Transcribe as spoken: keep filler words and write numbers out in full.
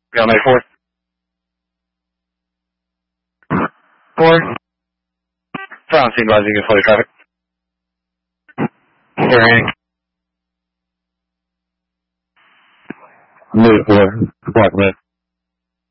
Be on May fourth. Four. Found scene advising you for traffic. Hearing. Move four. Black man.